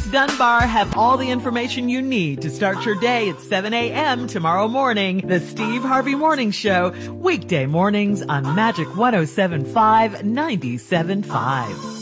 Keith Dunbar have all the information you need to start your day at 7 a.m. tomorrow morning. The Steve Harvey Morning Show, weekday mornings on Magic 107.5, 97.5.